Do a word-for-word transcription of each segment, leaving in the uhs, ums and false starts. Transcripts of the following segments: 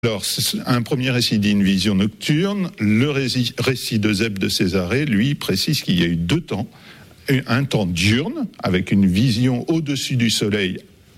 Alors, un premier récit dit une vision nocturne. Le récit, récit d'Eusèbe de Césarée, lui, précise qu'il y a eu deux temps. Un temps diurne, avec une vision au-dessus du soleil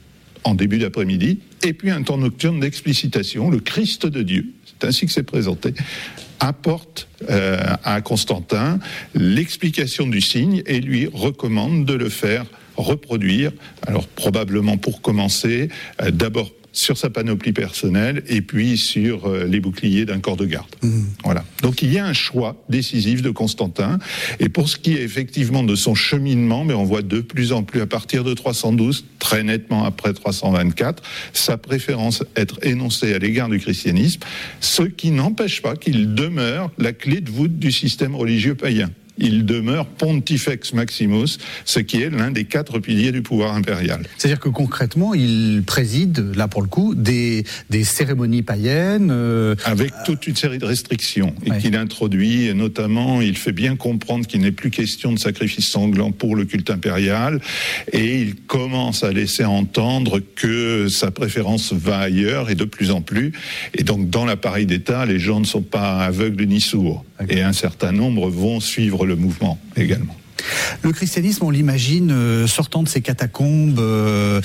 en début d'après-midi, et puis un temps nocturne d'explicitation, le Christ de Dieu, c'est ainsi que c'est présenté, apporte euh, à Constantin l'explication du signe et lui recommande de le faire reproduire. Alors, probablement pour commencer, euh, d'abord sur sa panoplie personnelle et puis sur euh, les boucliers d'un corps de garde. Mmh. Voilà. Donc il y a un choix décisif de Constantin. Et pour ce qui est effectivement de son cheminement, mais on voit de plus en plus à partir de trois cent douze, très nettement après trois cent vingt-quatre, sa préférence être énoncée à l'égard du christianisme, ce qui n'empêche pas qu'il demeure la clé de voûte du système religieux païen. Il demeure Pontifex Maximus, ce qui est l'un des quatre piliers du pouvoir impérial. C'est-à-dire que concrètement, il préside, là pour le coup, des, des cérémonies païennes... Euh, Avec toute une série de restrictions, et ouais. qu'il introduit, et notamment, il fait bien comprendre qu'il n'est plus question de sacrifice sanglant pour le culte impérial, et il commence à laisser entendre que sa préférence va ailleurs, et de plus en plus, et donc dans l'appareil d'État, les gens ne sont pas aveugles ni sourds, okay. et un certain nombre vont suivre le mouvement également. Le christianisme, on l'imagine euh, sortant de ces catacombes, euh,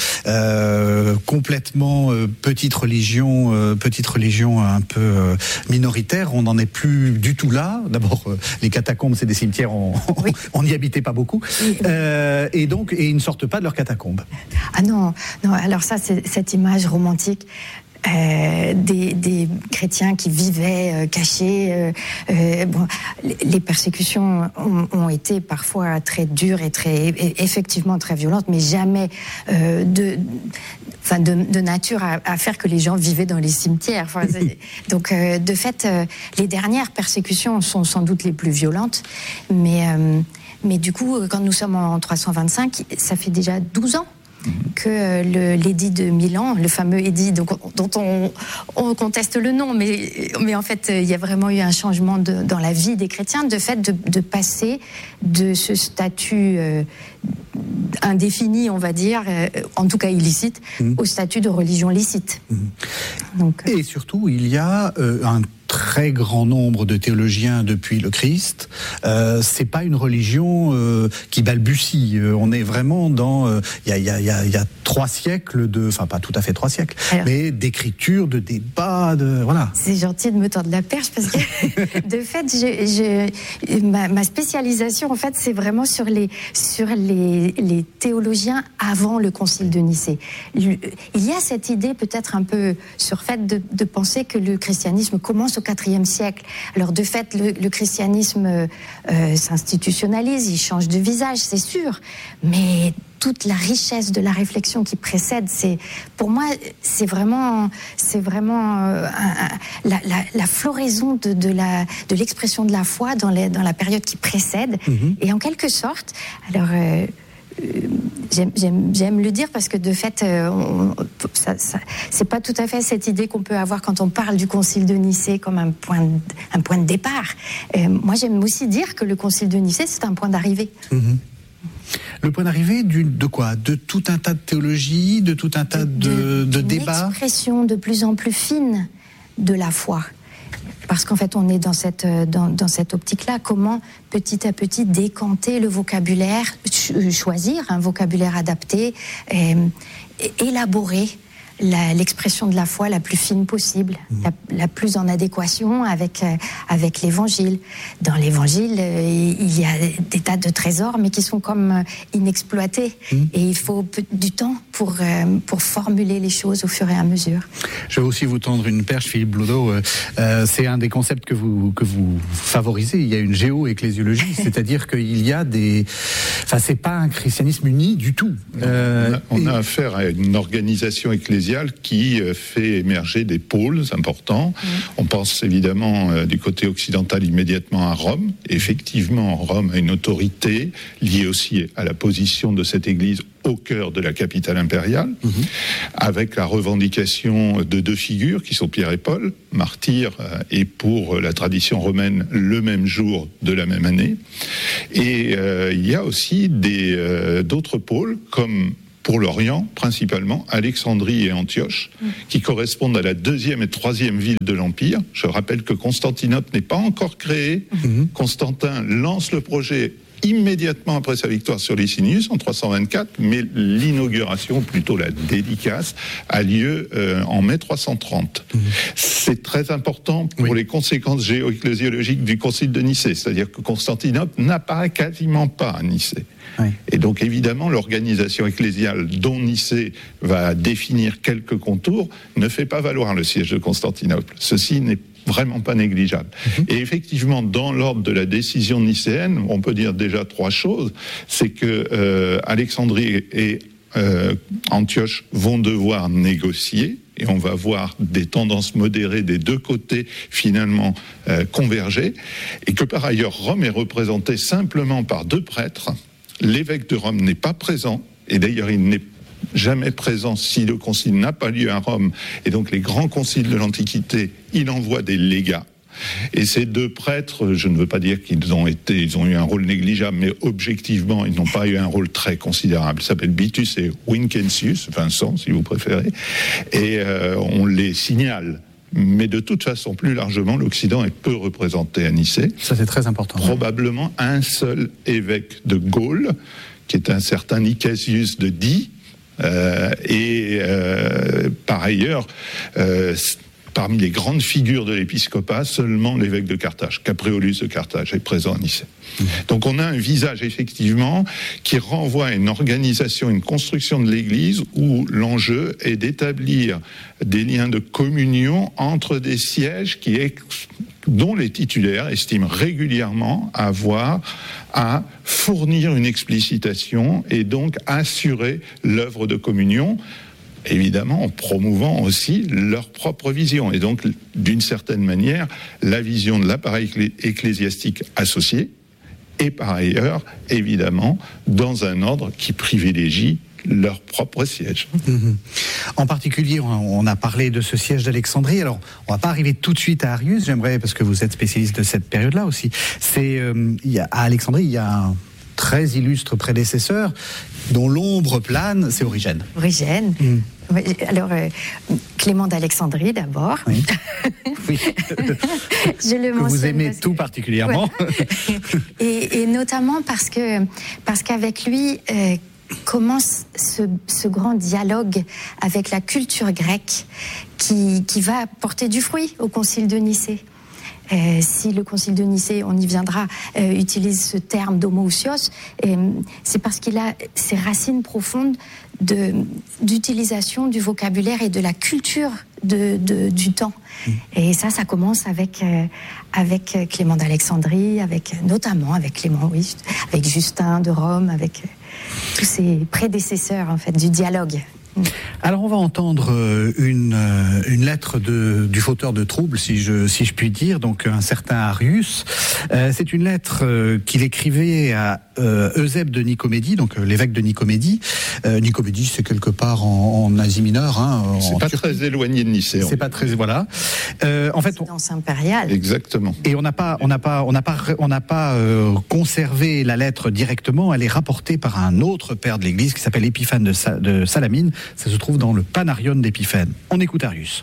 euh, complètement euh, petite religion, euh, petite religion un peu euh, minoritaire. On n'en est plus du tout là. D'abord, euh, les catacombes, c'est des cimetières, on oui. n'y habitait pas beaucoup, euh, et donc, et ils ne sortent pas de leurs catacombes. Ah non, non. Alors ça, c'est cette image romantique. Euh, des, des chrétiens qui vivaient euh, cachés. Euh, euh, bon, les persécutions ont, ont été parfois très dures et très, et effectivement très violentes, mais jamais euh, de, enfin de, de nature à, à faire que les gens vivaient dans les cimetières. Enfin, donc, euh, de fait, euh, les dernières persécutions sont sans doute les plus violentes, mais, euh, mais du coup, quand nous sommes en trois cent vingt-cinq, ça fait déjà douze ans que le, l'édit de Milan, le fameux édit donc, dont on, on conteste le nom, mais, mais en fait, il y a vraiment eu un changement de, dans la vie des chrétiens, de fait de, de passer de ce statut euh, indéfini, on va dire, euh, en tout cas illicite, mmh. au statut de religion licite. Mmh. Donc, euh... Et surtout, il y a euh, un très grand nombre de théologiens depuis le Christ. Euh, c'est pas une religion euh, qui balbutie. Euh, on est vraiment dans il euh, y, a, y, a, y, a, y a trois siècles de, enfin pas tout à fait trois siècles, alors, mais d'écriture, de débat, de voilà. C'est gentil de me tordre la perche parce que de fait, je, je, ma, ma spécialisation en fait, c'est vraiment sur les sur les, les théologiens avant le Concile de Nicée. Il y a cette idée peut-être un peu surfaite de, de penser que le christianisme commence au quatrième siècle. Alors de fait, le, le christianisme euh, s'institutionnalise, il change de visage, c'est sûr, mais toute la richesse de la réflexion qui précède, c'est, pour moi, c'est vraiment, c'est vraiment euh, un, un, la, la, la floraison de, de, la, de l'expression de la foi dans, les, dans la période qui précède. Mm-hmm. Et en quelque sorte, alors... Euh, J'aime, j'aime, j'aime le dire parce que de fait, euh, on, ça, ça, c'est pas tout à fait cette idée qu'on peut avoir quand on parle du Concile de Nicée comme un point de, un point de départ. Euh, moi, j'aime aussi dire que le Concile de Nicée, c'est un point d'arrivée. Mmh. Le point d'arrivée du, de quoi ? De tout un tas de théologie, de tout un tas de, de, de débats ? Une expression de plus en plus fine de la foi. Parce qu'en fait, on est dans cette, dans, dans cette optique-là. Comment, petit à petit, décanter le vocabulaire, ch- choisir un vocabulaire adapté, et, et élaborer la, l'expression de la foi la plus fine possible, mmh. la, la plus en adéquation avec, euh, avec l'Évangile. Dans l'Évangile, euh, il y a des tas de trésors, mais qui sont comme euh, inexploités. Mmh. Et il faut peu, du temps pour, euh, pour formuler les choses au fur et à mesure. Je vais aussi vous tendre une perche, Philippe Blodeau. Euh, c'est un des concepts que vous, que vous favorisez. Il y a une géo-ecclésiologie, c'est-à-dire qu'il y a des... Enfin, c'est pas un christianisme uni du tout. Euh, on a, on a et... affaire à une organisation ecclésiale qui fait émerger des pôles importants. Mmh. On pense évidemment euh, du côté occidental immédiatement à Rome. Effectivement, Rome a une autorité liée aussi à la position de cette Église au cœur de la capitale impériale, mmh. avec la revendication de deux figures qui sont Pierre et Paul, martyrs euh, et pour la tradition romaine le même jour de la même année. Et euh, il y a aussi des, euh, d'autres pôles comme pour l'Orient, principalement Alexandrie et Antioche, mmh. qui correspondent à la deuxième et troisième ville de l'Empire. Je rappelle que Constantinople n'est pas encore créée. Mmh. Constantin lance le projet immédiatement après sa victoire sur Licinius en trois cent vingt-quatre, mais l'inauguration, plutôt la dédicace, a lieu euh, en mai trois cent trente. Mmh. C'est très important pour oui. les conséquences géo-ecclésiologiques du concile de Nicée, c'est-à-dire que Constantinople n'apparaît quasiment pas à Nicée. Oui. Et donc évidemment, l'organisation ecclésiale dont Nicée va définir quelques contours ne fait pas valoir le siège de Constantinople. Ceci n'est vraiment pas négligeable. Mmh. Et effectivement, dans l'ordre de la décision nicéenne, on peut dire déjà trois choses. C'est que euh, Alexandrie et euh, Antioche vont devoir négocier, et on va voir des tendances modérées des deux côtés finalement euh, converger, et que par ailleurs Rome est représentée simplement par deux prêtres. L'évêque de Rome n'est pas présent, et d'ailleurs il n'est jamais présent si le concile n'a pas lieu à Rome, et donc les grands conciles de l'Antiquité, il envoie des légats. Et ces deux prêtres, je ne veux pas dire qu'ils ont été, ils ont eu un rôle négligeable, mais objectivement, ils n'ont pas eu un rôle très considérable. Ils s'appellent Vitus et Vincentius, Vincent si vous préférez, et euh, on les signale. Mais de toute façon, plus largement, l'Occident est peu représenté à Nicée. Ça, c'est très important. Probablement un seul évêque de Gaule, qui est un certain Nicasius de Die, Euh, et euh, par ailleurs, euh, parmi les grandes figures de l'épiscopat, seulement l'évêque de Carthage, Capreolus de Carthage, est présent à Nicée. Mmh. Donc on a un visage effectivement qui renvoie à une organisation, une construction de l'Église où l'enjeu est d'établir des liens de communion entre des sièges qui est, dont les titulaires estiment régulièrement avoir à fournir une explicitation et donc assurer l'œuvre de communion, évidemment en promouvant aussi leur propre vision. Et donc, d'une certaine manière, la vision de l'appareil ecclésiastique associé, et par ailleurs, évidemment, dans un ordre qui privilégie leur propre siège. Mmh. En particulier, on a parlé de ce siège d'Alexandrie. Alors, on va pas arriver tout de suite à Arius. J'aimerais, parce que vous êtes spécialiste de cette période-là aussi. C'est, euh, il y a, à Alexandrie, il y a un très illustre prédécesseur dont l'ombre plane, c'est Origène. Origène. Mmh. Alors, euh, Clément d'Alexandrie d'abord. Oui. Oui. Je le que vous aimez parce tout que... particulièrement. Ouais. et, et notamment parce que parce qu'avec lui euh, commence ce, ce grand dialogue avec la culture grecque qui, qui va porter du fruit au concile de Nicée. Euh, si le concile de Nicée, on y viendra, euh, utilise ce terme d'homoousios, euh, c'est parce qu'il a ses racines profondes de, d'utilisation du vocabulaire et de la culture de, de, du temps. Mmh. Et ça, ça commence avec, euh, avec Clément d'Alexandrie, avec, notamment avec Clément, oui, avec Justin de Rome, avec euh, tous ses prédécesseurs en fait, du dialogue. Alors on va entendre une, une lettre de, du fauteur de troubles, si je, si je puis dire, donc un certain Arius. Euh, c'est une lettre euh, qu'il écrivait à euh, Eusèbe de Nicomédie, donc euh, l'évêque de Nicomédie. Euh, Nicomédie, c'est quelque part en, en Asie mineure. Hein, c'est en pas Turquie. Très éloigné de Nicée. C'est pas très, voilà. Euh, en fait, résidence impériale. Exactement. Et on n'a pas, on n'a pas, on n'a pas, on n'a pas euh, conservé la lettre directement. Elle est rapportée par un autre père de l'Église qui s'appelle Épiphane de, Sa, de Salamine. Ça se trouve dans le Panarion d'Épiphène. On écoute Arius.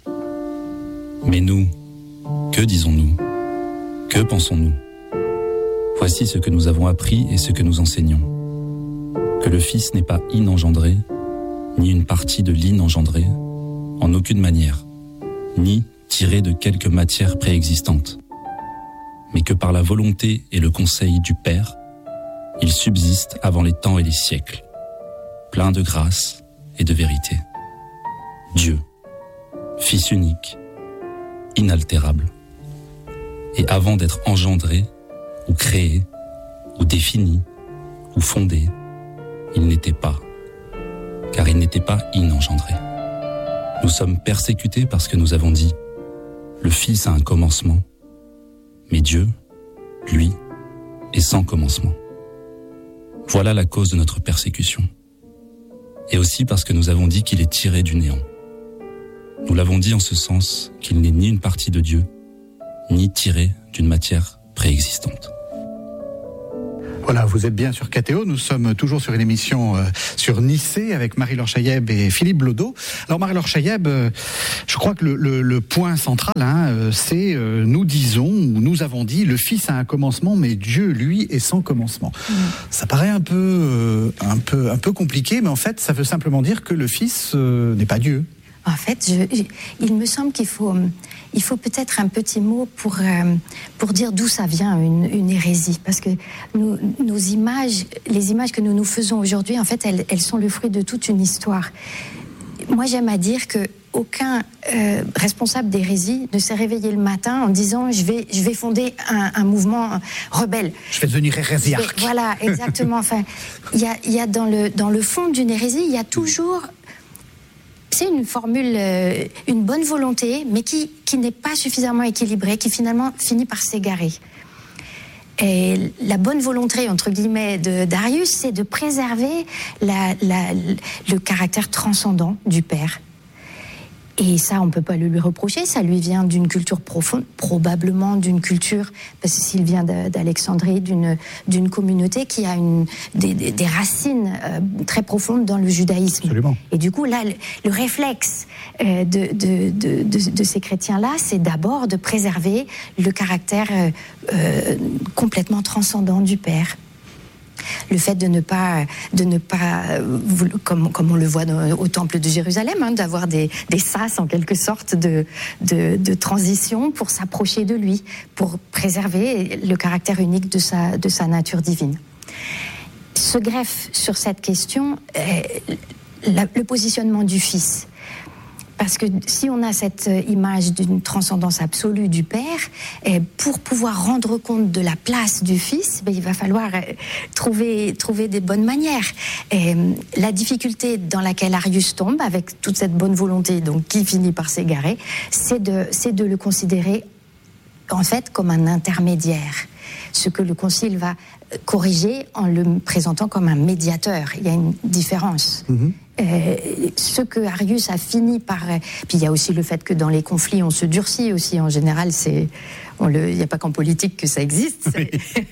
Mais nous, que disons-nous? Que pensons-nous? Voici ce que nous avons appris et ce que nous enseignons. Que le Fils n'est pas inengendré, ni une partie de l'inengendré, en aucune manière, ni tiré de quelque matière préexistante, mais que par la volonté et le conseil du Père, il subsiste avant les temps et les siècles, plein de grâce et de vérité. Dieu, Fils unique, inaltérable. Et avant d'être engendré, ou créé, ou défini, ou fondé, il n'était pas, car il n'était pas inengendré. Nous sommes persécutés parce que nous avons dit « Le Fils a un commencement », mais Dieu, lui, est sans commencement. Voilà la cause de notre persécution. Et aussi parce que nous avons dit qu'il est tiré du néant. Nous l'avons dit en ce sens qu'il n'est ni une partie de Dieu, ni tiré d'une matière préexistante. Voilà, vous êtes bien sur K T O. Nous sommes toujours sur une émission euh, sur Nicée avec Marie-Laure Chayeb et Philippe Blodeau. Alors Marie-Laure Chayeb, euh, je crois que le, le, le point central, hein, euh, c'est euh, nous disons, ou nous avons dit, le Fils a un commencement, mais Dieu, lui, est sans commencement. Mmh. Ça paraît un peu, euh, un peu, un peu compliqué, mais en fait, ça veut simplement dire que le Fils euh, n'est pas Dieu. En fait, je, je, il me semble qu'il faut, il faut peut-être un petit mot pour, euh, pour dire d'où ça vient une, une hérésie. Parce que nous, nos images, les images que nous nous faisons aujourd'hui, en fait, elles, elles sont le fruit de toute une histoire. Moi, j'aime à dire que aucun euh, responsable d'hérésie ne s'est réveillé le matin en disant je vais, je vais fonder un, un mouvement rebelle. Je vais devenir hérésiarque. Voilà, exactement. Enfin, il y a, il y a dans le, dans le fond d'une hérésie, il y a toujours... C'est une formule, euh, une bonne volonté, mais qui, qui n'est pas suffisamment équilibrée, qui finalement finit par s'égarer. Et la bonne volonté, entre guillemets, de Darius, c'est de préserver la, la, le caractère transcendant du Père. Et ça, on ne peut pas le lui reprocher, ça lui vient d'une culture profonde, probablement d'une culture, parce qu'il vient d'Alexandrie, d'une, d'une communauté qui a une, des, des, des racines euh, très profondes dans le judaïsme. Absolument. Et du coup, là, le, le réflexe euh, de, de, de, de, de ces chrétiens-là, c'est d'abord de préserver le caractère euh, euh, complètement transcendant du Père. Le fait de ne pas, de ne pas comme, comme on le voit dans, au temple de Jérusalem, hein, d'avoir des, des sas en quelque sorte de, de, de transition pour s'approcher de lui, pour préserver le caractère unique de sa, de sa nature divine. Se greffe sur cette question euh, la, le positionnement du Fils. Parce que si on a cette image d'une transcendance absolue du Père, eh, pour pouvoir rendre compte de la place du Fils, ben, il va falloir trouver, trouver des bonnes manières. Et la difficulté dans laquelle Arius tombe, avec toute cette bonne volonté donc, qui finit par s'égarer, c'est de, c'est de le considérer en fait comme un intermédiaire. Ce que le Concile va corriger en le présentant comme un médiateur. Il y a une différence. Mmh. Euh, ce que Arius a fini par... Puis il y a aussi le fait que dans les conflits, on se durcit aussi. En général, c'est... Il n'y a pas qu'en politique que ça existe. Oui.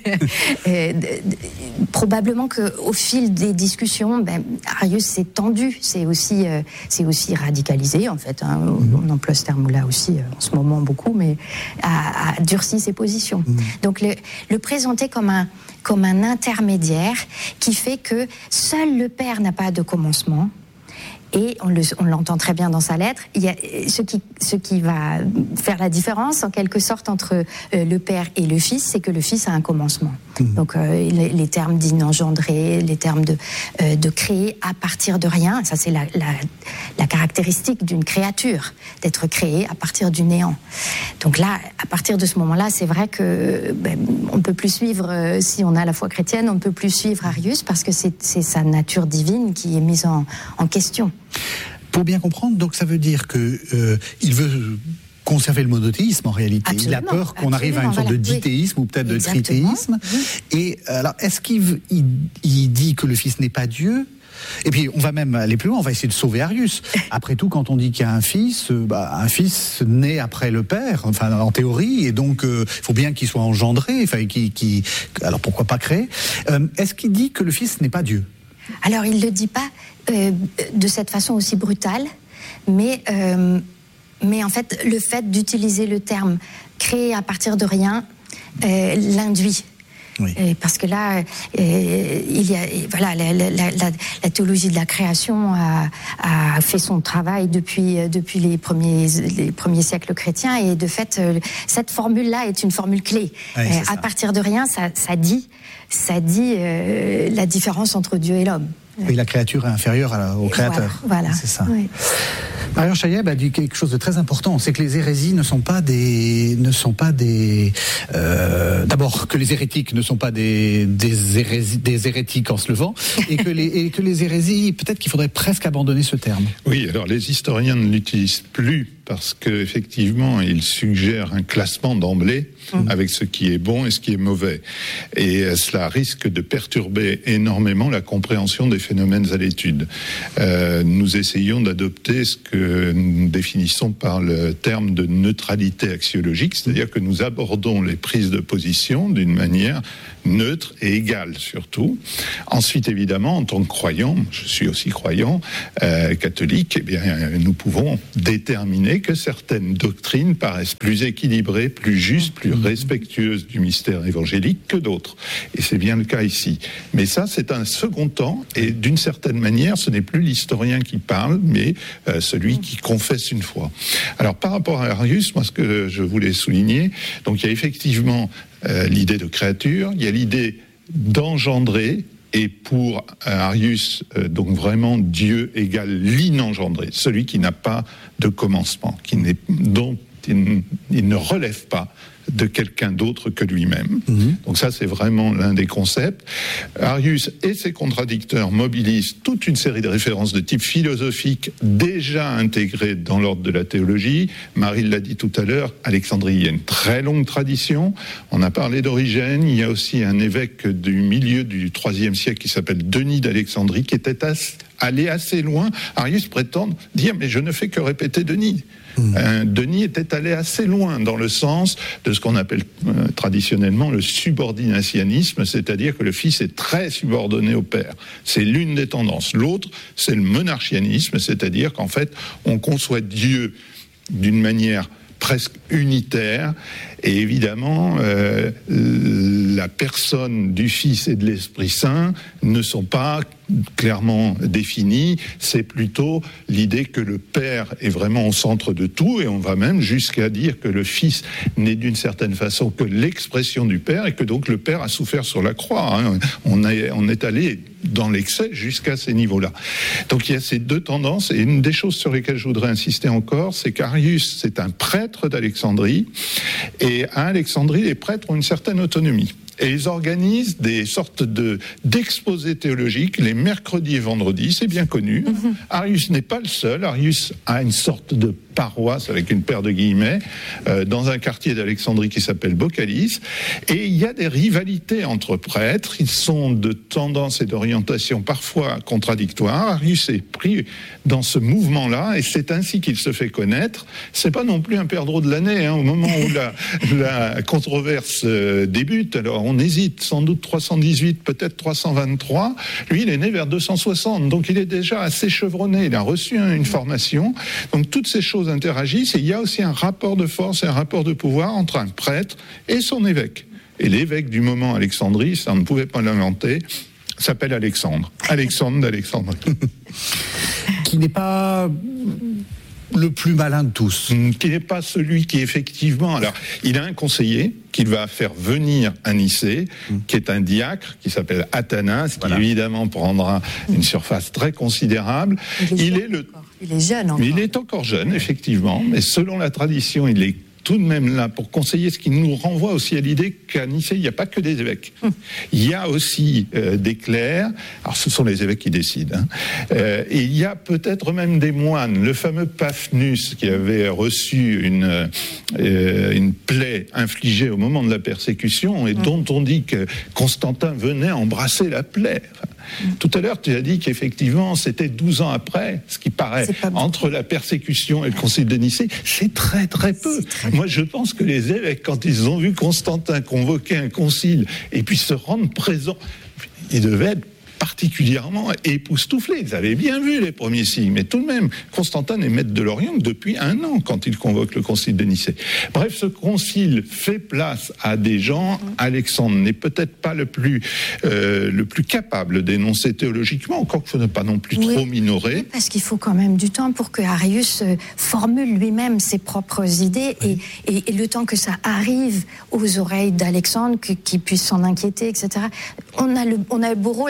euh, probablement qu'au fil des discussions, ben, Arius s'est tendu, c'est aussi, euh, c'est aussi radicalisé, en fait. Hein. Mmh. On emploie ce terme-là aussi euh, en ce moment beaucoup, mais a, a durci ses positions. Mmh. Donc le, le présenter comme un, comme un intermédiaire qui fait que seul le Père n'a pas de commencement. Et on, le, on l'entend très bien dans sa lettre, il y a ce qui, ce qui va faire la différence en quelque sorte entre euh, le Père et le Fils, c'est que le Fils a un commencement. Mmh. Donc euh, les, les termes d'inengendrer, les termes de, euh, de créer à partir de rien, ça c'est la, la, la caractéristique d'une créature, d'être créée à partir du néant. Donc là, à partir de ce moment-là, c'est vrai que ben, on ne peut plus suivre, euh, si on a la foi chrétienne, on ne peut plus suivre Arius parce que c'est, c'est sa nature divine qui est mise en, en question. Pour bien comprendre, donc ça veut dire que euh, il veut conserver le monothéisme en réalité. Absolument, il a peur qu'on arrive à une sorte voilà, de dithéisme oui. ou peut-être Exactement. de trithéisme. Oui. Et alors, est-ce qu'il il, il dit que le Fils n'est pas Dieu ? Et puis, on va même aller plus loin, on va essayer de sauver Arius. Après tout, quand on dit qu'il y a un fils, bah, un fils naît après le père, enfin, en théorie, et donc, il euh, faut bien qu'il soit engendré, enfin, qu'il, qu'il, alors pourquoi pas créé. Euh, est-ce qu'il dit que le Fils n'est pas Dieu ? Alors, il ne le dit pas euh, de cette façon aussi brutale, mais, euh, mais en fait, le fait d'utiliser le terme « créer à partir de rien euh, » l'induit. Oui. Euh, parce que là, euh, il y a, voilà, la, la, la, la théologie de la création a, a fait son travail depuis, depuis les, premiers, les premiers siècles chrétiens, et de fait, euh, cette formule-là est une formule clé. Oui, euh, à partir de rien, ça, ça dit, ça dit euh, la différence entre Dieu et l'homme. Oui, la créature est inférieure à la, au créateur. Voilà, voilà. C'est ça. Oui. Marie-Laure Chayeb a dit quelque chose de très important, c'est que les hérésies ne sont pas des, ne sont pas des. Euh, d'abord que les hérétiques ne sont pas des des, hérésies, des hérétiques en se levant, et que les et que les hérésies, peut-être qu'il faudrait presque abandonner ce terme. Oui, alors les historiens ne l'utilisent plus parce qu'effectivement, il suggère un classement d'emblée mmh. avec ce qui est bon et ce qui est mauvais. Et euh, cela risque de perturber énormément la compréhension des phénomènes à l'étude. Euh, nous essayons d'adopter ce que nous définissons par le terme de neutralité axiologique, c'est-à-dire que nous abordons les prises de position d'une manière neutre et égale surtout. Ensuite, évidemment, en tant que croyant, je suis aussi croyant, euh, catholique, eh bien, nous pouvons déterminer que certaines doctrines paraissent plus équilibrées, plus justes, plus respectueuses du mystère évangélique que d'autres. Et c'est bien le cas ici. Mais ça, c'est un second temps, et d'une certaine manière, ce n'est plus l'historien qui parle, mais euh, celui qui confesse une foi. Alors, par rapport à Arius, moi, ce que je voulais souligner, donc il y a effectivement euh, l'idée de créature, il y a l'idée d'engendrer, et pour Arius, euh, donc vraiment Dieu égale l'inengendré, celui qui n'a pas de commencement, qui n'est, dont il, il ne relève pas de quelqu'un d'autre que lui-même. Mmh. Donc ça, c'est vraiment l'un des concepts. Arius et ses contradicteurs mobilisent toute une série de références de type philosophique déjà intégrées dans l'ordre de la théologie. Marie l'a dit tout à l'heure, Alexandrie, il y a une très longue tradition. On a parlé d'Origène. Il y a aussi un évêque du milieu du troisième siècle qui s'appelle Denis d'Alexandrie, qui était allé assez loin. Arius prétend dire, mais je ne fais que répéter Denis. Mmh. Euh, Denis était allé assez loin dans le sens de ce qu'on appelle euh, traditionnellement le subordinationnisme, c'est-à-dire que le Fils est très subordonné au Père. C'est l'une des tendances. L'autre, c'est le monarchianisme, c'est-à-dire qu'en fait, on conçoit Dieu d'une manière presque unitaire, et évidemment, euh, la personne du Fils et de l'Esprit Saint ne sont pas clairement définies. C'est plutôt l'idée que le Père est vraiment au centre de tout, et on va même jusqu'à dire que le Fils n'est d'une certaine façon que l'expression du Père, et que donc le Père a souffert sur la croix. Hein. On, est, on est allé dans l'excès jusqu'à ces niveaux-là. Donc il y a ces deux tendances, et une des choses sur lesquelles je voudrais insister encore, c'est qu'Arius, c'est un prêtre d'Alexandrie, et à Alexandrie, les prêtres ont une certaine autonomie. Et ils organisent des sortes de, d'exposés théologiques les mercredis et vendredis, c'est bien connu. Mm-hmm. Arius n'est pas le seul. Arius a une sorte de paroisse, avec une paire de guillemets, euh, dans un quartier d'Alexandrie qui s'appelle Bocalis. Et il y a des rivalités entre prêtres. Ils sont de tendance et d'orientation parfois contradictoires. Arius est pris dans ce mouvement-là, et c'est ainsi qu'il se fait connaître. C'est pas non plus un perdreau de l'année, hein, au moment où la, la controverse euh, débute. Alors, on hésite, sans doute trois cent dix-huit, peut-être trois cent vingt-trois. Lui, il est né vers deux cent soixante, donc il est déjà assez chevronné. Il a reçu une formation. Donc, toutes ces choses interagissent, et il y a aussi un rapport de force et un rapport de pouvoir entre un prêtre et son évêque. Et l'évêque du moment Alexandrie, ça on ne pouvait pas l'inventer, s'appelle Alexandre. Alexandre d'Alexandrie. Qui n'est pas le plus malin de tous. Qui n'est pas celui qui, effectivement... Alors, il a un conseiller qu'il va faire venir à Nicée, mmh. qui est un diacre, qui s'appelle Athanas, voilà. qui évidemment prendra une surface très considérable. Il est, il jeune, est le... il est jeune encore. Il est encore jeune, effectivement, mais selon la tradition, il est tout de même là pour conseiller, ce qui nous renvoie aussi à l'idée qu'à Nicée, il n'y a pas que des évêques. Hum. Il y a aussi euh, des clercs, alors ce sont les évêques qui décident, hein. euh, et il y a peut-être même des moines. Le fameux Paphnus, qui avait reçu une, euh, une plaie infligée au moment de la persécution, et hum. dont on dit que Constantin venait embrasser la plaie. Enfin, tout à l'heure, tu as dit qu'effectivement, c'était douze ans après, ce qui paraît, entre la persécution et le concile de Nicée, c'est très très peu. Très Moi, je pense que les évêques, quand ils ont vu Constantin convoquer un concile et puis se rendre présents, ils devaient être particulièrement époustouflés. Ils avaient bien vu les premiers signes, mais tout de même, Constantin est maître de l'Orient depuis un an quand il convoque le concile de Nicée. Bref, ce concile fait place à des gens. Alexandre n'est peut-être pas le plus, euh, le plus capable d'énoncer théologiquement, encore qu'il ne faut pas non plus oui. trop minorer. Oui, parce qu'il faut quand même du temps pour que Arius formule lui-même ses propres idées oui. et, et, et le temps que ça arrive aux oreilles d'Alexandre, que, qu'il puisse s'en inquiéter, et cetera. On a le, on a le beau rôle, nous, de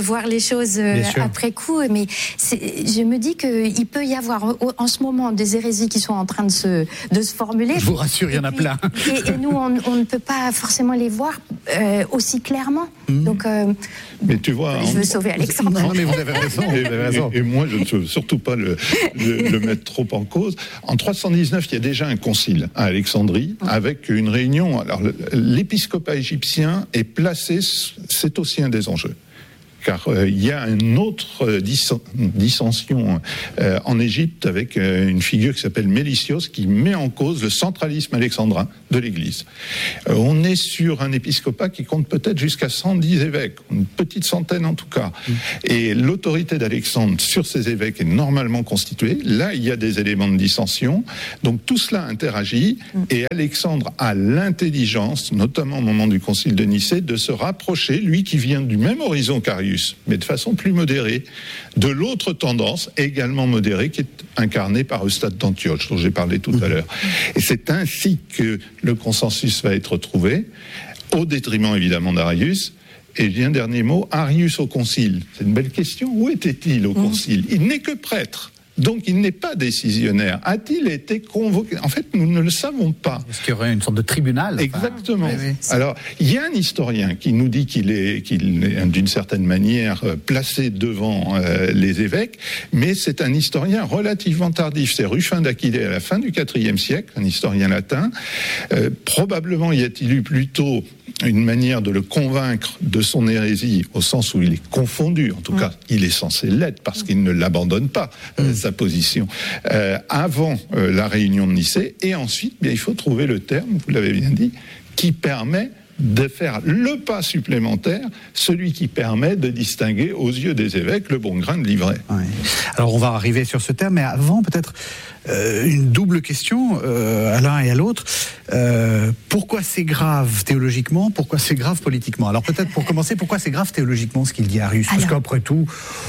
voir les choses euh, après coup, mais c'est, je me dis qu'il peut y avoir en ce moment des hérésies qui sont en train de se, de se formuler. Je vous rassure, il y en a puis, plein. Et, et nous, on, on ne peut pas forcément les voir euh, aussi clairement. Mmh. Donc, euh, mais tu vois, je veux on... sauver Alexandre. Non, mais vous avez raison. Et, vous avez raison. Et, et moi, je ne veux surtout pas le, le, le mettre trop en cause. En trois cent dix-neuf, il y a déjà un concile à Alexandrie mmh. avec une réunion. Alors, l'épiscopat égyptien est placé, c'est aussi un des enjeux. Car il euh, y a une autre euh, dis- dissension euh, en Égypte avec euh, une figure qui s'appelle Mélicios qui met en cause le centralisme alexandrin de l'Église. Euh, on est sur un épiscopat qui compte peut-être jusqu'à cent dix évêques, une petite centaine en tout cas. Mmh. Et l'autorité d'Alexandre sur ces évêques est normalement constituée. Là, il y a des éléments de dissension. Donc tout cela interagit mmh. et Alexandre a l'intelligence, notamment au moment du concile de Nicée, de se rapprocher, lui qui vient du même horizon qu'Arius, mais de façon plus modérée, de l'autre tendance, également modérée, qui est incarnée par Eustate d'Antioche, dont j'ai parlé tout à l'heure. Et c'est ainsi que le consensus va être trouvé, au détriment évidemment d'Arius. Et j'ai un dernier mot, Arius au concile. C'est une belle question. Où était-il au concile ? Il n'est que prêtre. Donc il n'est pas décisionnaire. A-t-il été convoqué ? En fait, nous ne le savons pas. Est-ce qu'il y aurait une sorte de tribunal ? Exactement. Enfin, oui, oui. Alors, il y a un historien qui nous dit qu'il est, qu'il est d'une certaine manière placé devant euh, les évêques, mais c'est un historien relativement tardif. C'est Ruffin d'Aquilée à la fin du quatrième siècle, un historien latin. Euh, probablement y a-t-il eu plutôt une manière de le convaincre de son hérésie, au sens où il est confondu. En tout mmh. cas, il est censé l'être, parce qu'il ne l'abandonne pas, mmh. euh, sa position, euh, avant euh, la réunion de Nicée. Et ensuite, bien, il faut trouver le terme, vous l'avez bien dit, qui permet de faire le pas supplémentaire, celui qui permet de distinguer aux yeux des évêques le bon grain de l'ivraie. Oui. Alors on va arriver sur ce terme, mais avant peut-être euh, une double question euh, à l'un et à l'autre. Euh, pourquoi c'est grave théologiquement ? Pourquoi c'est grave politiquement ? Alors peut-être pour commencer, pourquoi c'est grave théologiquement ce qu'il dit Arius ? Parce qu'après tout,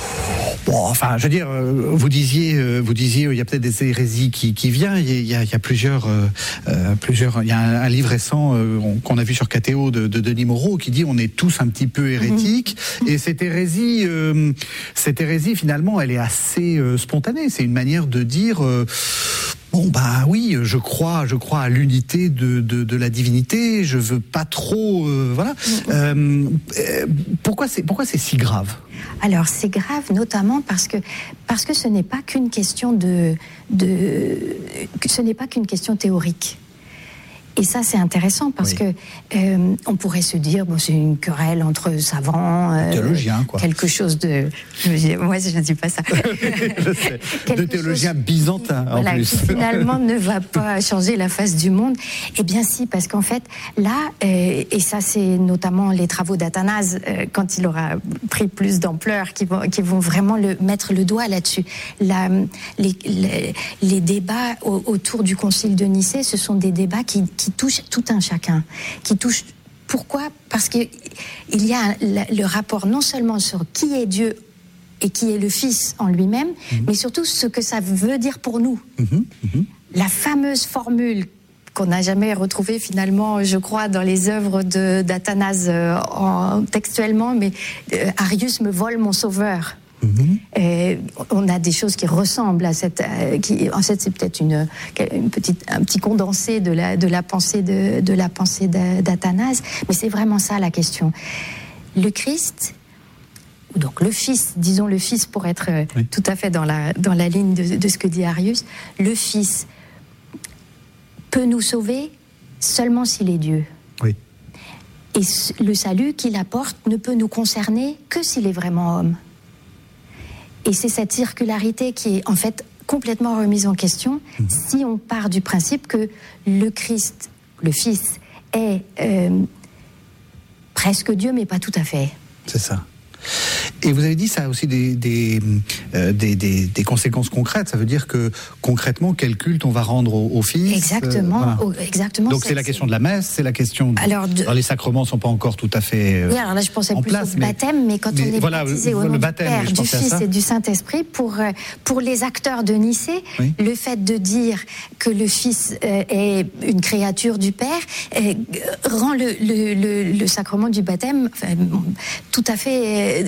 bon, enfin, je veux dire, vous disiez, vous disiez, il y a peut-être des hérésies qui, qui viennent. Il y a, il y a plusieurs, euh, plusieurs. Il y a un, un livre récent euh, qu'on a vu sur Catéo de, de Denis Moreau qui dit on est tous un petit peu hérétiques. Mmh. Et cette hérésie, euh, cette hérésie finalement, elle est assez euh, spontanée. C'est une manière de dire. Euh, Bon bah oui, je crois, je crois à l'unité de, de, de la divinité. Je veux pas trop, euh, voilà. Euh, pourquoi c'est pourquoi c'est si grave ? Alors c'est grave notamment parce que parce que ce n'est pas qu'une question de de ce n'est pas qu'une question théorique. Et ça, c'est intéressant parce oui. que euh, on pourrait se dire, bon, c'est une querelle entre savants, euh, théologiens, quoi. Quelque chose de. Moi, je ne dis pas ça. De théologiens byzantins, en voilà, plus. Qui finalement ne va pas changer la face du monde. Eh bien, si, parce qu'en fait, là, euh, et ça, c'est notamment les travaux d'Athanase, euh, quand il aura pris plus d'ampleur, qui vont, qui vont vraiment le, mettre le doigt là-dessus. La, les, les, les débats au, autour du Concile de Nicée, ce sont des débats qui qui touche tout un chacun, qui touche... Pourquoi ? Parce qu'il y a le rapport non seulement sur qui est Dieu et qui est le Fils en lui-même, mmh. mais surtout ce que ça veut dire pour nous. Mmh. Mmh. La fameuse formule qu'on n'a jamais retrouvée finalement, je crois, dans les œuvres de, d'Athanase euh, en, textuellement, mais euh, « Arius me vole mon sauveur ». Mmh. Euh, on a des choses qui ressemblent à cette. Euh, qui, en fait, c'est peut-être une, une petite, un petit condensé de la, de la pensée de, de la pensée d'Athanase, mais c'est vraiment ça la question. Le Christ, donc le Fils, disons le Fils pour être oui. tout à fait dans la dans la ligne de, de ce que dit Arius, le Fils peut nous sauver seulement s'il est Dieu. Oui. Et le salut qu'il apporte ne peut nous concerner que s'il est vraiment homme. Et c'est cette circularité qui est en fait complètement remise en question mmh. si on part du principe que le Christ, le Fils, est euh, presque Dieu, mais pas tout à fait. C'est ça. Et vous avez dit ça a aussi des, des, euh, des, des, des conséquences concrètes. Ça veut dire que concrètement, quel culte on va rendre au, au Fils. Exactement. Euh, voilà. au, exactement. Donc c'est, c'est la question de la messe, c'est la question. De, alors, de, alors les sacrements ne sont pas encore tout à fait. Euh, oui, alors là je pensais plus place, au baptême, mais, mais quand mais on est voilà, baptisé au nom baptême, du Père, du Fils et du Saint-Esprit, pour pour les acteurs de Nicée, oui. le fait de dire que le Fils euh, est une créature du Père euh, rend le, le, le, le sacrement du baptême enfin, tout à fait. Enfin, ça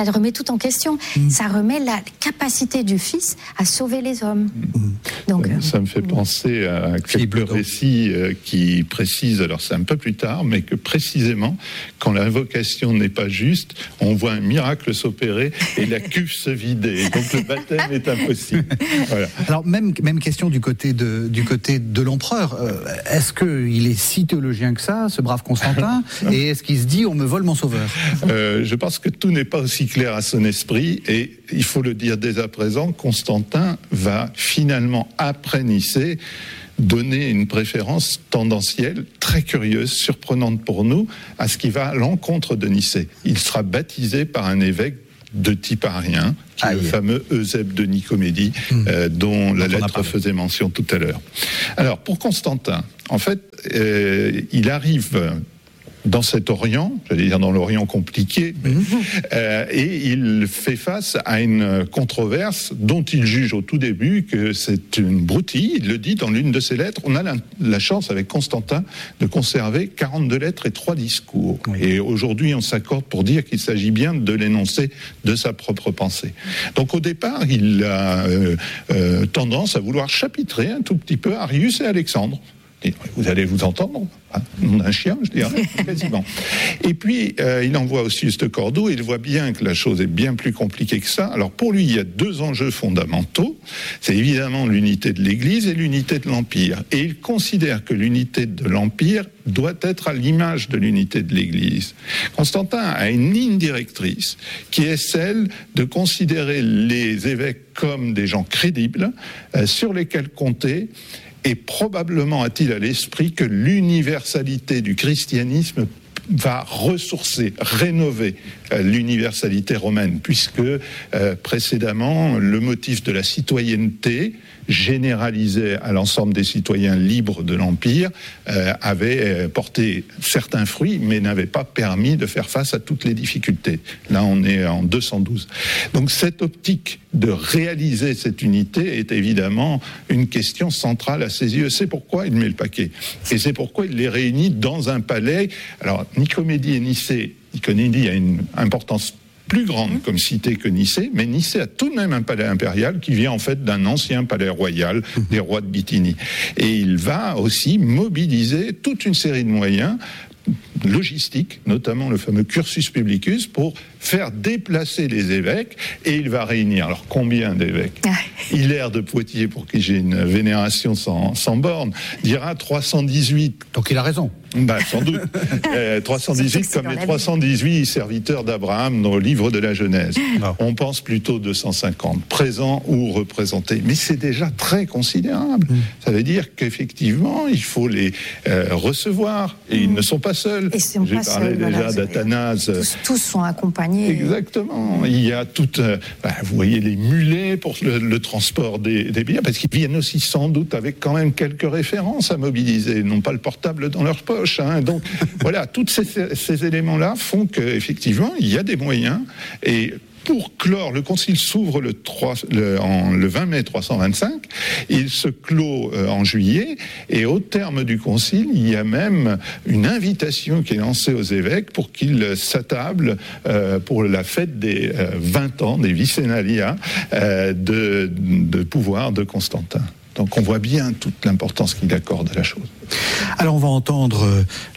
remet tout en question. Mmh. Ça remet la capacité du Fils à sauver les hommes. Mmh. Donc, ça, ça me fait penser à quelques récits qui précisent, alors c'est un peu plus tard, mais que précisément, quand l'invocation n'est pas juste, on voit un miracle s'opérer et la cuve se vider. Donc le baptême est impossible. Voilà. Alors même, même question du côté de, du côté de l'empereur. Euh, est-ce qu'il est si théologien que ça, ce brave Constantin, et est-ce qu'il se dit on me vole mon sauveur? euh, Je pense que tout n'est pas aussi clair à son esprit, et il faut le dire dès à présent, Constantin va finalement, après Nicée, donner une préférence tendancielle, très curieuse, surprenante pour nous, à ce qui va à l'encontre de Nicée. Il sera baptisé par un évêque de type arien, qui est le fameux Eusèbe de Nicomédie, mmh. euh, dont la lettre faisait mention tout à l'heure. Alors, pour Constantin, en fait, euh, il arrive dans cet Orient, j'allais dire dans l'Orient compliqué, mais, euh, et il fait face à une controverse dont il juge au tout début que c'est une broutille. Il le dit dans l'une de ses lettres. On a la, la chance avec Constantin de conserver quarante-deux lettres et trois discours. Oui. Et aujourd'hui, on s'accorde pour dire qu'il s'agit bien de l'énoncé de sa propre pensée. Donc au départ, il a euh, euh, tendance à vouloir chapitrer un tout petit peu Arius et Alexandre. Et vous allez vous entendre, hein, un chien, je dirais, quasiment. Et puis, euh, il envoie Ossius de Cordoue, et il voit bien que la chose est bien plus compliquée que ça. Alors, pour lui, il y a deux enjeux fondamentaux. C'est évidemment l'unité de l'Église et l'unité de l'Empire. Et il considère que l'unité de l'Empire doit être à l'image de l'unité de l'Église. Constantin a une ligne directrice qui est celle de considérer les évêques comme des gens crédibles, euh, sur lesquels compter. Et probablement a-t-il à l'esprit que l'universalité du christianisme va ressourcer, rénover euh, l'universalité romaine, puisque euh, précédemment, le motif de la citoyenneté généralisé à l'ensemble des citoyens libres de l'Empire euh, avait porté certains fruits, mais n'avait pas permis de faire face à toutes les difficultés. Là, on est en deux cent douze. Donc cette optique de réaliser cette unité est évidemment une question centrale à ses yeux. C'est pourquoi il met le paquet. Et c'est pourquoi il les réunit dans un palais. Alors, Nicomédie et Nicée, Nicomédie a une importance plus grande comme cité que Nicée, mais Nicée a tout de même un palais impérial qui vient en fait d'un ancien palais royal des rois de Bithynie. Et il va aussi mobiliser toute une série de moyens logistiques, notamment le fameux cursus publicus, pour faire déplacer les évêques, et il va réunir, alors combien d'évêques? Hilaire de Poitiers, pour qui j'ai une vénération sans, sans borne, dira trois cent dix-huit. Donc il a raison. Bah, sans doute. euh, trois cent dix-huit comme les trois cent dix-huit serviteurs d'Abraham dans le livre de la Genèse. Non. On pense plutôt deux cent cinquante, présents ou représentés. Mais c'est déjà très considérable. Mmh. Ça veut dire qu'effectivement, il faut les euh, recevoir. Et mmh. ils ne sont pas seuls. Et J'ai pas parlé seuls, déjà voilà, d'Athanase. Tous, tous sont accompagnés. Exactement. Il y a tout... Euh, bah, vous voyez les mulets pour le, le transport des, des biens, parce qu'ils viennent aussi sans doute avec quand même quelques références à mobiliser. Ils n'ont pas le portable dans leur poche. Hein. Donc voilà, tous ces, ces éléments-là font qu'effectivement, il y a des moyens. Et pour clore, le concile s'ouvre le, trois, le, en, le vingt mai trois cent vingt-cinq, il se clôt euh, en juillet, et au terme du concile, il y a même une invitation qui est lancée aux évêques pour qu'ils s'attablent euh, pour la fête des euh, vingt ans, des Vicenalia, euh, de, de pouvoir de Constantin. Donc on voit bien toute l'importance qu'il accorde à la chose. Alors on va entendre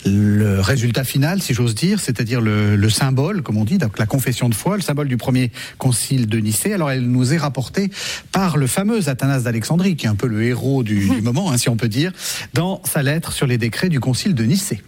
le résultat final, si j'ose dire, c'est-à-dire le, le symbole, comme on dit, donc la confession de foi, le symbole du premier concile de Nicée. Alors elle nous est rapportée par le fameux Athanase d'Alexandrie, qui est un peu le héros du, du moment, hein, si on peut dire, dans sa lettre sur les décrets du concile de Nicée.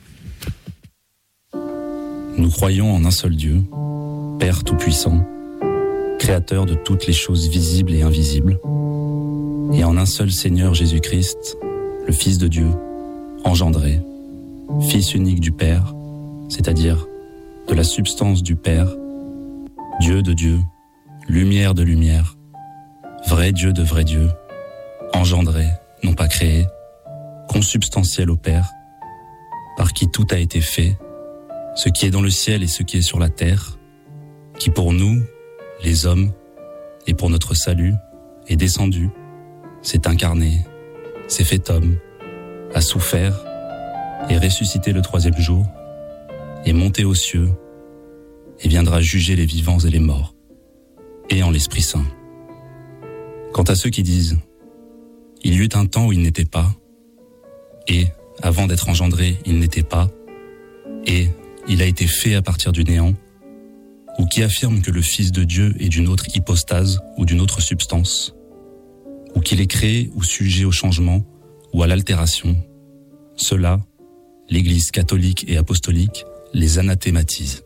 Nous croyons en un seul Dieu, Père Tout-Puissant, Créateur de toutes les choses visibles et invisibles, et en un seul Seigneur Jésus-Christ, le Fils de Dieu, engendré, Fils unique du Père, c'est-à-dire de la substance du Père, Dieu de Dieu, lumière de lumière, vrai Dieu de vrai Dieu, engendré, non pas créé, consubstantiel au Père, par qui tout a été fait, ce qui est dans le ciel et ce qui est sur la terre, qui pour nous, les hommes, et pour notre salut, est descendu, s'est incarné, s'est fait homme, a souffert, est ressuscité le troisième jour, est monté aux cieux, et viendra juger les vivants et les morts, et en l'Esprit Saint. Quant à ceux qui disent « Il y eut un temps où il n'était pas », et, avant d'être engendré, il n'était pas, et il a été fait à partir du néant, ou qui affirment que le Fils de Dieu est d'une autre hypostase ou d'une autre substance, ou qu'il est créé ou sujet au changement ou à l'altération, ceux-là, l'Église catholique et apostolique les anathématise.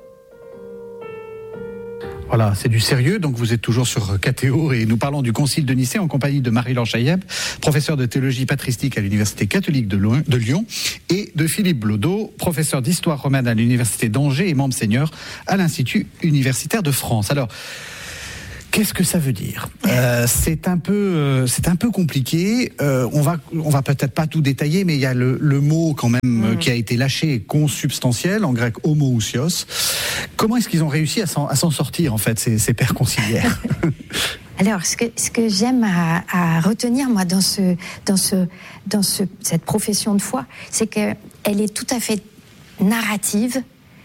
Voilà, c'est du sérieux, donc vous êtes toujours sur K T O et nous parlons du Concile de Nicée en compagnie de Marie-Laure Chailleb, professeure de théologie patristique à l'Université catholique de Lyon, et de Philippe Blodeau, professeur d'histoire romaine à l'Université d'Angers et membre seigneur à l'Institut universitaire de France. Alors, qu'est-ce que ça veut dire ? euh, C'est un peu, euh, c'est un peu compliqué. Euh, on va, on va peut-être pas tout détailler, mais il y a le, le mot quand même mmh. qui a été lâché, consubstantiel, en grec homoousios. Comment est-ce qu'ils ont réussi à s'en, à s'en sortir en fait, ces, ces pères conciliaires ? Alors, ce que, ce que j'aime à, à retenir moi dans ce, dans ce, dans ce, cette profession de foi, c'est que elle est tout à fait narrative.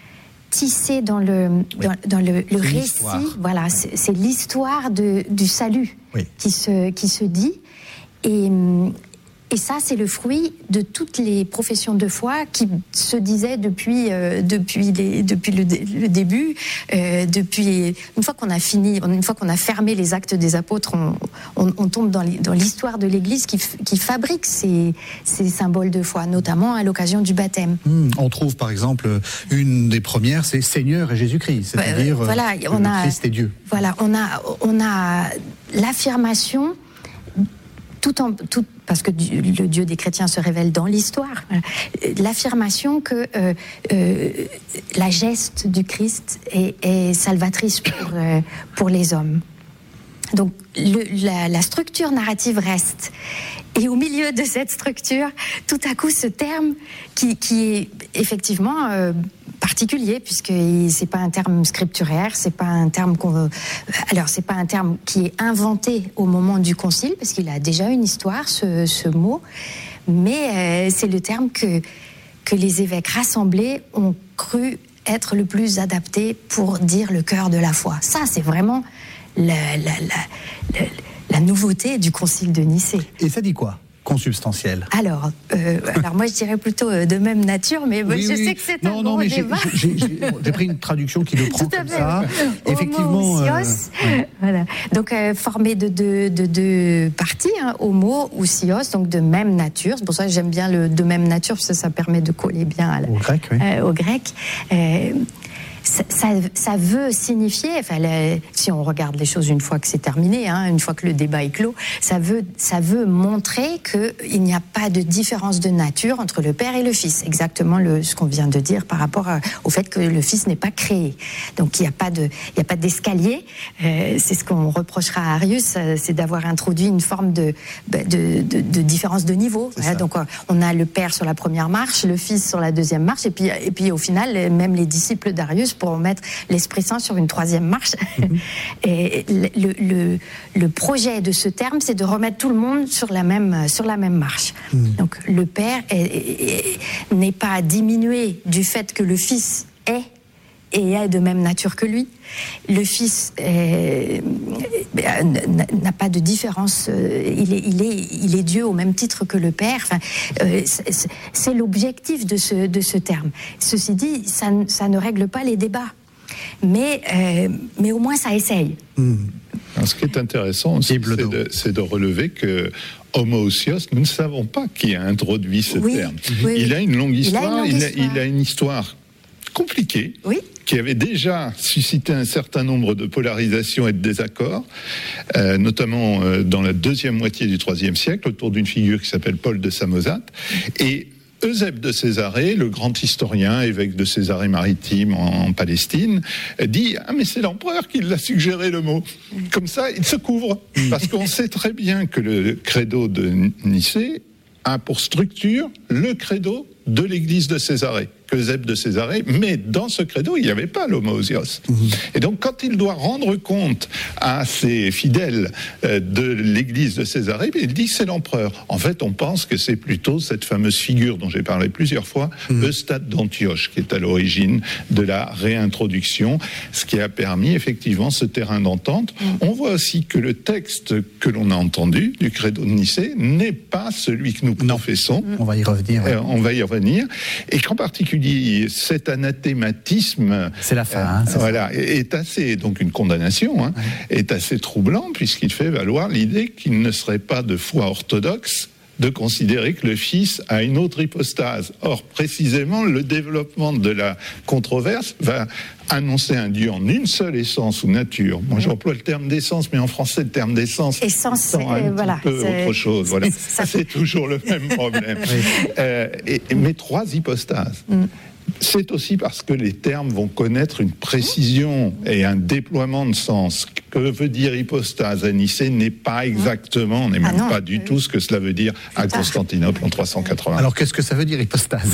Tissé dans le oui. dans, dans le, le récit, voilà, c'est, c'est l'histoire de, du salut oui. qui se qui se dit, et et ça c'est le fruit de toutes les professions de foi qui se disaient depuis euh, depuis les depuis le, le début, euh, depuis une fois qu'on a fini, une fois qu'on a fermé les Actes des Apôtres, on, on, on tombe dans, dans l'histoire de l'Église qui, qui fabrique ces, ces symboles de foi, notamment à l'occasion du baptême. Mmh, on trouve par exemple une des premières, c'est Seigneur et Jésus-Christ, c'est-à-dire euh, voilà, on le a, Christ est Dieu. Voilà, on a on a l'affirmation. Tout en, tout, parce que le Dieu des chrétiens se révèle dans l'histoire, l'affirmation que euh, euh, la geste du Christ est, est salvatrice pour, euh, pour les hommes. Donc le, la, la structure narrative reste. Et au milieu de cette structure, tout à coup, ce terme qui, qui est effectivement euh, particulier, puisque c'est pas un terme scripturaire, c'est pas un terme qu'on, alors c'est pas un terme qui est inventé au moment du concile, parce qu'il a déjà une histoire, ce, ce mot, mais euh, c'est le terme que que les évêques rassemblés ont cru être le plus adapté pour dire le cœur de la foi. Ça, c'est vraiment la, la, la, la la nouveauté du Concile de Nicée. Et ça dit quoi ? Consubstantiel. Alors, euh, alors moi je dirais plutôt euh, de même nature, mais oui, je oui. sais que c'est non, un non, gros mais débat. J'ai, j'ai, j'ai, j'ai pris une traduction qui le prend comme ça. Effectivement. Homo, euh, ouais. Voilà. Donc euh, formé de deux de, de, de parties, hein, homo ou sios, donc de même nature. C'est pour ça que j'aime bien le de même nature, parce que ça permet de coller bien à la, au grec. Oui. Euh, au grec. Euh, Ça, ça, ça veut signifier, enfin, la, si on regarde les choses une fois que c'est terminé, hein, une fois que le débat est clos, ça veut, ça veut montrer qu'il n'y a pas de différence de nature entre le Père et le Fils. Exactement le, ce qu'on vient de dire par rapport à, au fait que le Fils n'est pas créé. Donc il n'y a pas de, il n'y a pas d'escalier. Euh, c'est ce qu'on reprochera à Arius, c'est d'avoir introduit une forme de, de, de, de différence de niveau. Voilà, donc on a le Père sur la première marche, le Fils sur la deuxième marche, et puis, et puis au final, même les disciples d'Arius pour mettre l'Esprit Saint sur une troisième marche. Mmh. Et le, le, le projet de ce terme, c'est de remettre tout le monde sur la même, sur la même marche. Mmh. Donc le Père est, est, n'est pas diminué du fait que le Fils est et est de même nature que lui. Le Fils est, n'a pas de différence. Il est, il, est, il est Dieu au même titre que le Père. Enfin, c'est, c'est l'objectif de ce, de ce terme. Ceci dit, ça, ça ne règle pas les débats. Mais, euh, mais au moins, ça essaye. Mmh. Alors, ce qui est intéressant, c'est de, c'est de relever que homoousios, nous ne savons pas qui a introduit ce oui, terme. Oui, il a une longue histoire. Il a une, longue il a, histoire. Il a une histoire compliquée. Oui. Qui avait déjà suscité un certain nombre de polarisations et de désaccords, euh, notamment euh, dans la deuxième moitié du troisième siècle, autour d'une figure qui s'appelle Paul de Samosate. Et Eusèbe de Césarée, le grand historien, évêque de Césarée-Maritime en, en Palestine, dit « Ah, mais c'est l'empereur qui l'a suggéré le mot ». Comme ça, il se couvre, parce qu'on sait très bien que le credo de Nicée a pour structure le credo de l'église de Césarée, que Eusèbe de Césarée, mais dans ce credo, il n'y avait pas l'homoousios. Mmh. Et donc, quand il doit rendre compte à ses fidèles euh, de l'église de Césarée, il dit c'est l'empereur. En fait, on pense que c'est plutôt cette fameuse figure dont j'ai parlé plusieurs fois, mmh. Eustate d'Antioche, qui est à l'origine de la réintroduction, ce qui a permis effectivement ce terrain d'entente. Mmh. On voit aussi que le texte que l'on a entendu du credo de Nicée n'est pas celui que nous professons. Non. On va y revenir. Euh, on va y revenir. Et qu'en particulier, cet anathématisme... C'est la fin. Euh, hein, voilà, ça. Est assez, donc une condamnation, hein, ouais. est assez troublant, puisqu'il fait valoir l'idée qu'il ne serait pas de foi orthodoxe de considérer que le Fils a une autre hypostase. Or, précisément, le développement de la controverse va annoncer un Dieu en une seule essence ou nature. Moi, j'emploie le terme d'essence, mais en français, le terme d'essence essence, est un voilà, petit peu c'est... autre chose. Voilà. Ça... C'est toujours le même problème. Oui. Euh, et, mais trois hypostases. Mm. C'est aussi parce que les termes vont connaître une précision et un déploiement de sens. Que veut dire hypostase à Nicée n'est pas exactement, on n'est même ah pas du tout ce que cela veut dire à Constantinople en trois cent quatre-vingts. Alors qu'est-ce que ça veut dire hypostase ?